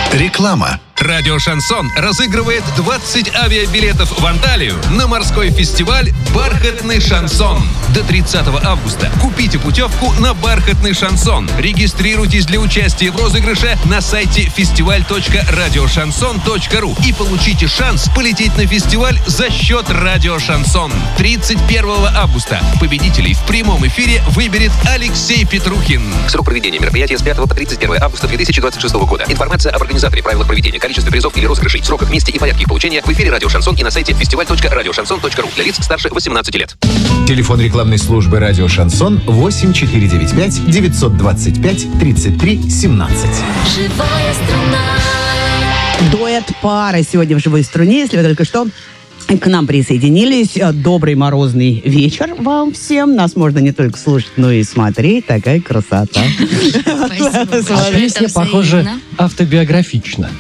Реклама. Радио «Шансон» разыгрывает 20 авиабилетов в Анталию на морской фестиваль «Бархатный шансон». До 30 августа купите путевку на «Бархатный шансон». Регистрируйтесь для участия в розыгрыше на сайте festival.radioshanson.ru и получите шанс полететь на фестиваль за счет «Радио Шансон». 31 августа победителей в прямом эфире выберет Алексей Петрухин. Срок проведения мероприятия с 5 по 31 августа 2026 года. Информация об организаторе, правилах проведения, количестве призов или розыгрышей, сроках, месте и порядке их получения в эфире «Радио Шансон» и на сайте festival.radioshanson.ru для лиц старше 18 лет. Телефон рекламной службы «Радио Шансон» 8495 925 33 17. Живая струна. Дуэт пары сегодня в «Живой струне». Если вы только что к нам присоединились, добрый морозный вечер вам всем. Нас можно не только слушать, но и смотреть. Такая красота. А песня, похоже, автобиографична.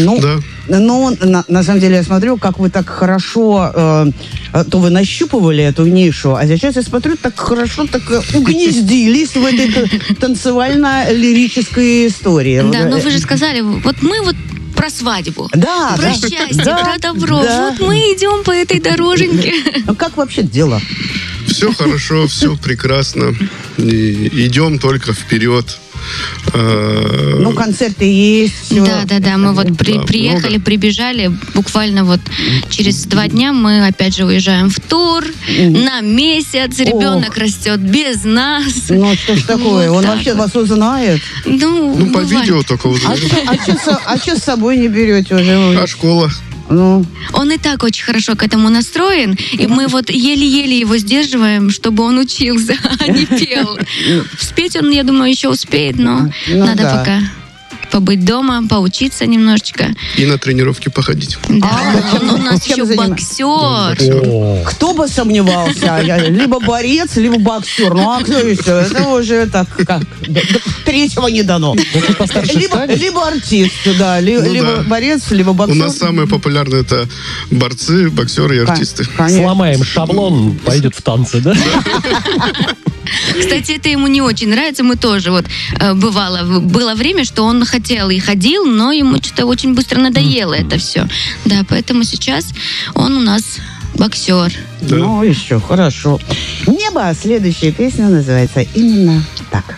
Ну, на самом деле, я смотрю, как вы так хорошо, то вы нащупывали эту нишу, а сейчас я смотрю, так хорошо так угнездились в этой танцевально-лирической истории. Да, но вы же сказали, вот мы вот про свадьбу, да, про счастье, про добро. Да. Вот мы идем по этой дороженьке. Ну как вообще дело? Все хорошо, все прекрасно. И идем только вперед. Ну, концерты есть. Все. Да. Мы вот приехали, прибежали. Буквально вот через 2 дня мы опять же уезжаем в тур на месяц. Ребенок растет без нас. Ну, что ж такое? Он вообще вас узнает? Ну по видео только узнает. А что с собой не берете уже? А школа? Ну. Он и так очень хорошо к этому настроен, и мы вот еле-еле его сдерживаем, чтобы он учился, а не пел. Спеть он, я думаю, еще успеет, но надо пока побыть дома, поучиться немножечко. И на тренировки походить. Да, он у нас еще боксер. Кто бы сомневался? Либо борец, либо боксер. Ну, а кто еще? Это уже так, как, третьего не дано. Либо артист, да. Либо борец, либо боксер. У нас самые популярные это борцы, боксеры и артисты. Сломаем шаблон, пойдет в танцы, да? Кстати, это ему не очень нравится. Мы тоже вот было время, что он хотел и ходил, но ему что-то очень быстро надоело это все. Да, поэтому сейчас он у нас боксер. Да. Ну, еще хорошо. «Небо». Следующая песня называется именно так.